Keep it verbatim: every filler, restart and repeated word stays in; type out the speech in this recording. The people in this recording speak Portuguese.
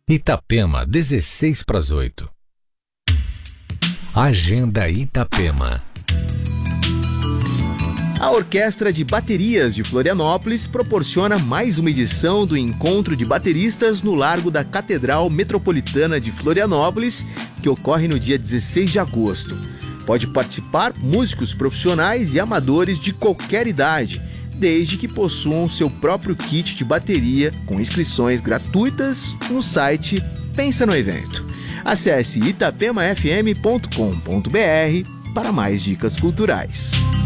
Itapema, dezesseis para as oito. Agenda Itapema. A Orquestra de Baterias de Florianópolis proporciona mais uma edição do Encontro de Bateristas no Largo da Catedral Metropolitana de Florianópolis, que ocorre no dia dezesseis de agosto. Pode participar músicos profissionais e amadores de qualquer idade, desde que possuam seu próprio kit de bateria, com inscrições gratuitas no site Pensa no Evento. Acesse itapema f m ponto com ponto b r para mais dicas culturais.